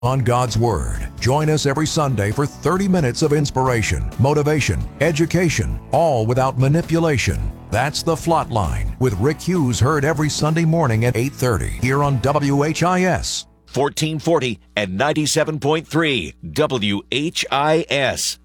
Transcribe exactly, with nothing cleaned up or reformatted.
on God's Word. Join us every Sunday for thirty minutes of inspiration, motivation, education, all without manipulation. That's The Flatline with Rick Hughes, heard every Sunday morning at eight thirty here on W H I S. fourteen forty and ninety-seven point three W H I S.